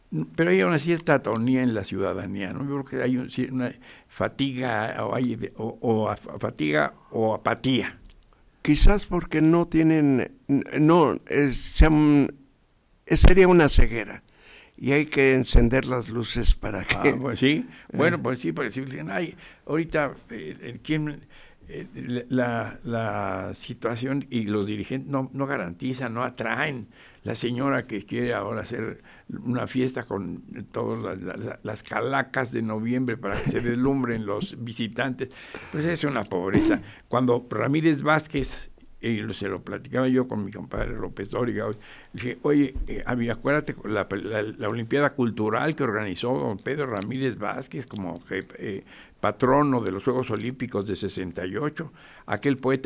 pero hay una cierta atonía en la ciudadanía, ¿no? Yo creo que hay una fatiga fatiga o apatía. Quizás porque no tienen, sería una ceguera y hay que encender las luces para que... Pues sí, bueno, pues sí, porque si dicen, ay, ahorita, la situación y los dirigentes no garantizan, no atraen. La señora que quiere ahora hacer una fiesta con todas las calacas de noviembre para que se deslumbren los visitantes, pues es una pobreza. Cuando Ramírez Vázquez, se lo platicaba yo con mi compadre López Dóriga, dije, oye, acuérdate la Olimpiada Cultural que organizó don Pedro Ramírez Vázquez como patrono de los Juegos Olímpicos de 68, aquel poeta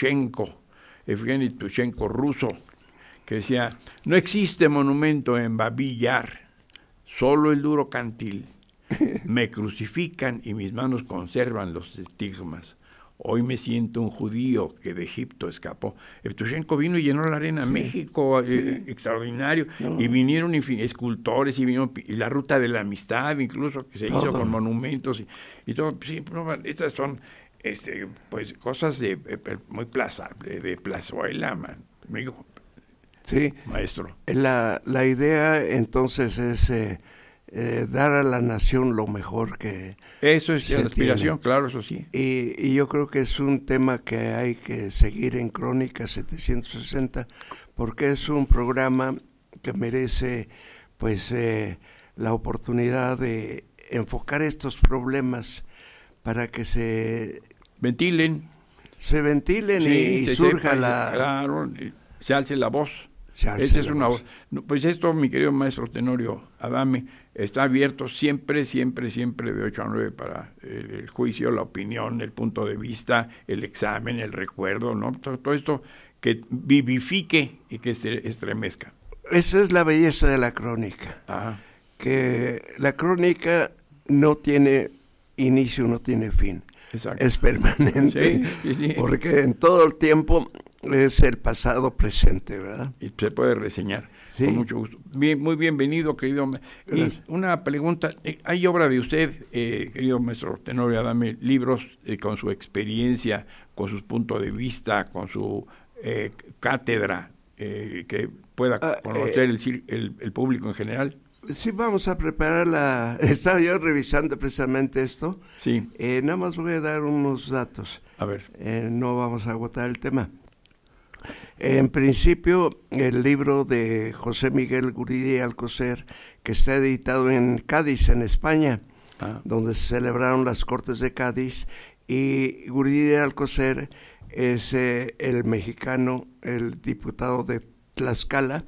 Evgeny Evtushenko ruso, que decía, no existe monumento en Babi Yar, solo el duro cantil. Me crucifican y mis manos conservan los estigmas. Hoy me siento un judío que de Egipto escapó. Evtushenko vino y llenó la Arena México, extraordinario, y vinieron escultores, y la Ruta de la Amistad, incluso, que se hizo con monumentos, y todo. Sí, estas son pues cosas muy de plazuela, man. Me dijo, sí, maestro. La idea entonces es dar a la nación lo mejor que eso es la aspiración, tiene. Claro, eso sí. Y yo creo que es un tema que hay que seguir en Crónica 760 porque es un programa que merece pues la oportunidad de enfocar estos problemas para que se ventilen sí, y surja claro, se alce la voz. Pues esto, mi querido maestro Tenorio Adame, está abierto siempre de 8 a 9 para el juicio, la opinión, el punto de vista, el examen, el recuerdo, ¿no? Todo esto que vivifique y que se estremezca. Esa es la belleza de la crónica. Ajá. Que la crónica no tiene inicio, no tiene fin. Exacto. Es permanente, sí. Porque en todo el tiempo es el pasado presente, ¿verdad? Y se puede reseñar, sí. Con mucho gusto. Muy bienvenido, querido. Gracias. Y una pregunta, ¿hay obra de usted, querido maestro Tenorio Adame, libros con su experiencia, con sus puntos de vista, con su cátedra, que pueda conocer el público en general? Sí, vamos a prepararla. Estaba yo revisando precisamente esto. Sí. Nada más voy a dar unos datos. A ver. No vamos a agotar el tema. En principio, el libro de José Miguel Guridi Alcocer, que está editado en Cádiz, en España, donde se celebraron las Cortes de Cádiz, y Guridi Alcocer es el mexicano, el diputado de Tlaxcala,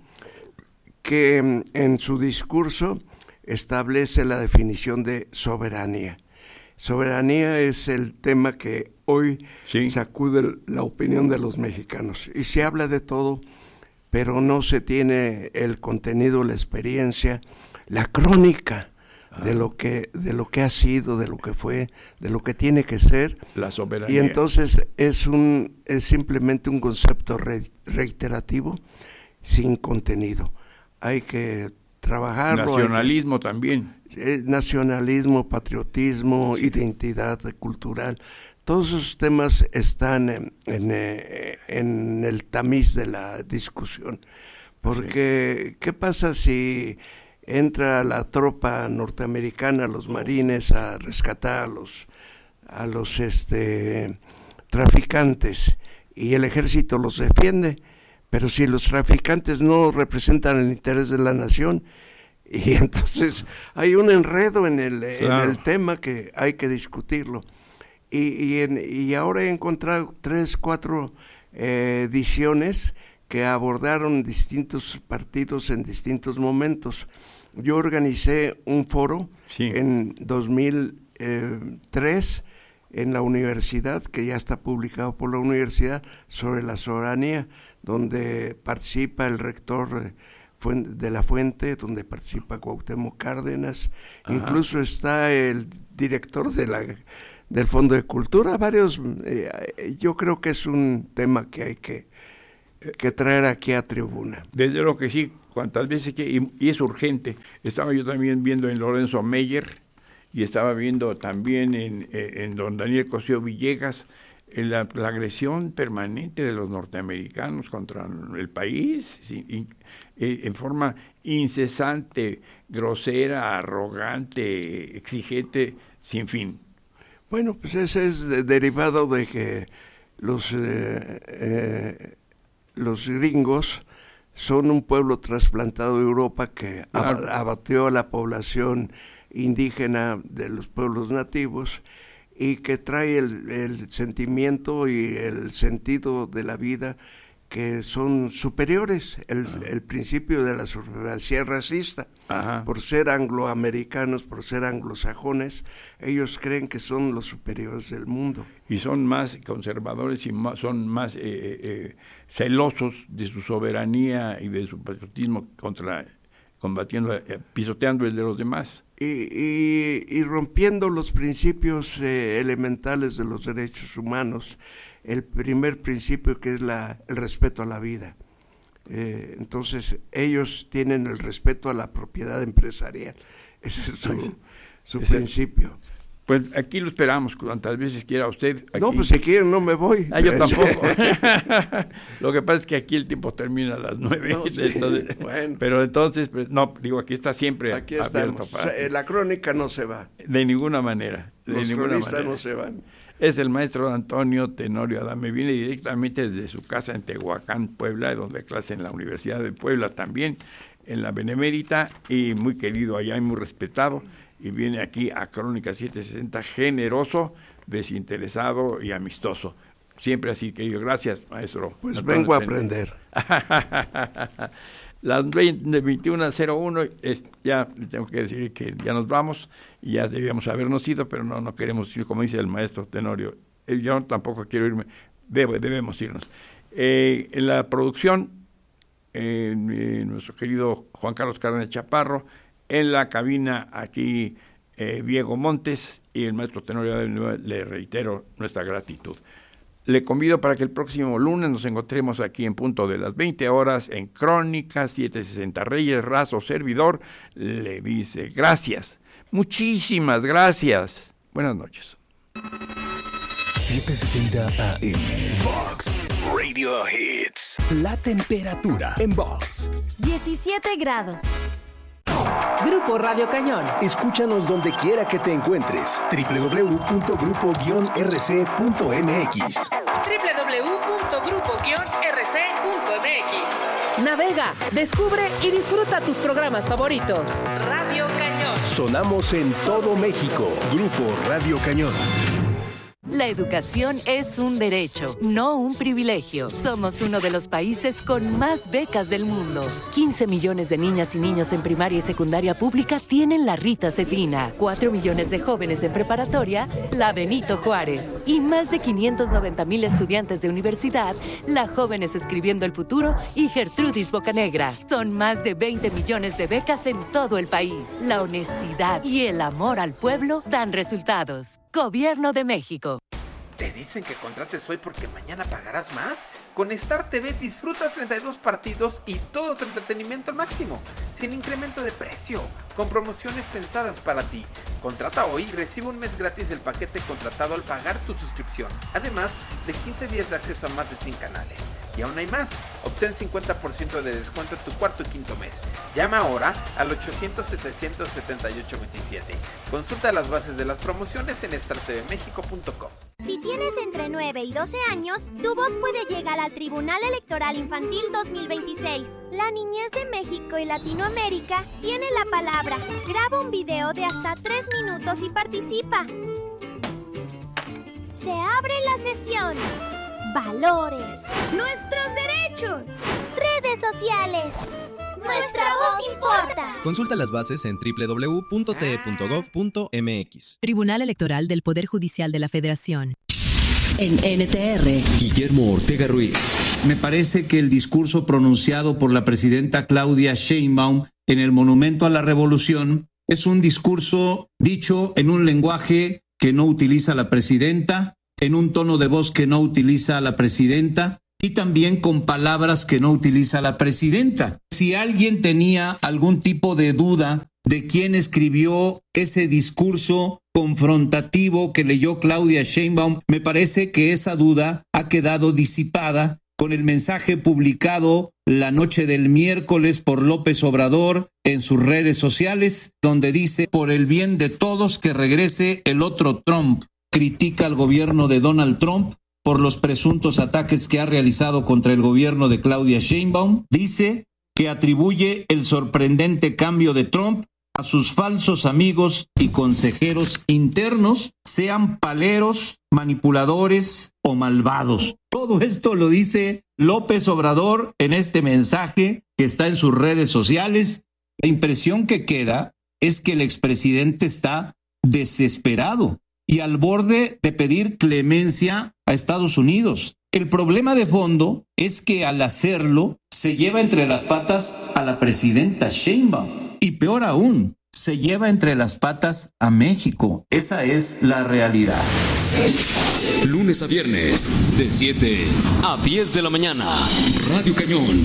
que en su discurso establece la definición de soberanía. Soberanía es el tema que hoy sacude la opinión de los mexicanos. Y se habla de todo, pero no se tiene el contenido, la experiencia, la crónica de lo que ha sido, de lo que fue, de lo que tiene que ser. La soberanía. Y entonces es simplemente un concepto reiterativo sin contenido. Hay que trabajarlo. Nacionalismo también. Nacionalismo, patriotismo, identidad cultural. Todos esos temas están en el tamiz de la discusión. Porque, ¿qué pasa si entra la tropa norteamericana, los marines, a rescatar a los traficantes y el ejército los defiende? Pero si los traficantes no representan el interés de la nación, y entonces hay un enredo en el tema que hay que discutirlo. Y ahora he encontrado 3-4 ediciones que abordaron distintos partidos en distintos momentos. Yo organicé un foro en 2003 en la universidad, que ya está publicado por la universidad, sobre la soberanía, donde participa el rector de la Fuente, donde participa Cuauhtémoc Cárdenas, incluso está el director del Fondo de Cultura, varios. Yo creo que es un tema que hay que traer aquí a tribuna. Desde lo que sí, cuantas veces que, y es urgente. Estaba yo también viendo en Lorenzo Meyer y estaba viendo también en don Daniel Cosío Villegas la agresión permanente de los norteamericanos contra el país, en forma incesante, grosera, arrogante, exigente, sin fin. Bueno, pues ese es derivado de que los gringos son un pueblo trasplantado de Europa que claro, abatió a la población indígena de los pueblos nativos y que trae el sentimiento y el sentido de la vida que son superiores, el principio de la supremacía racista. Ajá. Por ser angloamericanos, por ser anglosajones, ellos creen que son los superiores del mundo. Y son más conservadores y son más celosos de su soberanía y de su patriotismo combatiendo, pisoteando el de los demás. Y rompiendo los principios elementales de los derechos humanos, el primer principio que es el respeto a la vida. Entonces ellos tienen el respeto a la propiedad empresarial. Ese es su principio. Pues aquí lo esperamos cuantas veces quiera usted. Aquí. No, pues si quieren no me voy. Yo tampoco. Lo que pasa es que aquí el tiempo termina a las 9. No, sí, entonces, bueno. Pero entonces, pues, no, digo, aquí está siempre aquí abierto. La crónica no se va. De ninguna manera. Los cronistas no se van. Es el maestro Antonio Tenorio Adame. Viene directamente desde su casa en Tehuacán, Puebla, donde clase en la Universidad de Puebla también, en la Benemérita, y muy querido allá y muy respetado. Y viene aquí a Crónica 760, generoso, desinteresado y amistoso. Siempre así, querido. Gracias, maestro. Pues vengo a aprender. Las 21:01, ya tengo que decir que ya nos vamos, y ya debíamos habernos ido, pero no queremos ir, como dice el maestro Tenorio. Yo tampoco quiero irme, debemos irnos. En la producción, nuestro querido Juan Carlos Cárdenas Chaparro, en la cabina aquí Diego Montes, y el maestro Tenorio, le reitero nuestra gratitud. Le convido para que el próximo lunes nos encontremos aquí en punto de las 20 horas en Crónica 760. Reyes Razo, servidor, le dice gracias, muchísimas gracias. Buenas noches. 760 AM Vox Radio Hits. La temperatura en Vox: 17 grados. Grupo Radio Cañón. Escúchanos donde quiera que te encuentres. www.grupo-rc.mx. www.grupo-rc.mx. Navega, descubre y disfruta tus programas favoritos. Radio Cañón. Sonamos en todo México. Grupo Radio Cañón. La educación es un derecho, no un privilegio. Somos uno de los países con más becas del mundo. 15 millones de niñas y niños en primaria y secundaria pública tienen la Rita Cedrina. 4 millones de jóvenes en preparatoria, la Benito Juárez. Y más de 590,000 estudiantes de universidad, la Jóvenes Escribiendo el Futuro y Gertrudis Bocanegra. Son más de 20 millones de becas en todo el país. La honestidad y el amor al pueblo dan resultados. Gobierno de México. ¿Te dicen que contrates hoy porque mañana pagarás más? Con Star TV disfruta 32 partidos y todo tu entretenimiento al máximo, sin incremento de precio, con promociones pensadas para ti. Contrata hoy y recibe un mes gratis del paquete contratado al pagar tu suscripción, además de 15 días de acceso a más de 100 canales. Y aún hay más, obtén 50% de descuento en tu cuarto y quinto mes. Llama ahora al 800-778-27. Consulta las bases de las promociones en startvmexico.com. Si tienes entre 9 y 12 años, tu voz puede llegar al Tribunal Electoral Infantil 2026. La niñez de México y Latinoamérica tiene la palabra. Graba un video de hasta 3 minutos y participa. Se abre la sesión. Valores. Nuestros derechos. Redes sociales. Nuestra voz importa. Consulta las bases en www.te.gov.mx. Tribunal Electoral del Poder Judicial de la Federación. En NTR, Guillermo Ortega Ruiz. Me parece que el discurso pronunciado por la presidenta Claudia Sheinbaum en el Monumento a la Revolución es un discurso dicho en un lenguaje que no utiliza la presidenta, en un tono de voz que no utiliza la presidenta, y también con palabras que no utiliza la presidenta. Si alguien tenía algún tipo de duda de quién escribió ese discurso confrontativo que leyó Claudia Sheinbaum, me parece que esa duda ha quedado disipada con el mensaje publicado la noche del miércoles por López Obrador en sus redes sociales, donde dice: por el bien de todos que regrese el otro Trump. Critica al gobierno de Donald Trump por los presuntos ataques que ha realizado contra el gobierno de Claudia Sheinbaum. Dice que atribuye el sorprendente cambio de Trump a sus falsos amigos y consejeros internos, sean paleros, manipuladores o malvados. Todo esto lo dice López Obrador en este mensaje que está en sus redes sociales. La impresión que queda es que el expresidente está desesperado y al borde de pedir clemencia a Estados Unidos. El problema de fondo es que al hacerlo se lleva entre las patas a la presidenta Sheinbaum. Y peor aún, se lleva entre las patas a México. Esa es la realidad. Lunes a viernes, de 7 a 10 de la mañana. Radio Cañón.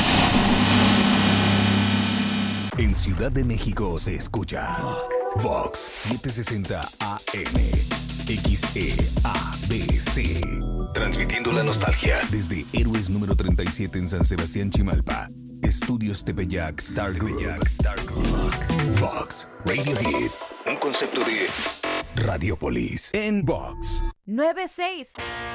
En Ciudad de México se escucha Vox 760 AM, XEABC. Transmitiendo la nostalgia desde Héroes número 37 en San Sebastián, Chimalpa. Estudios Tepeyac Star Group. Vox Radio Hits, un concepto de Radiopolis en Vox. 96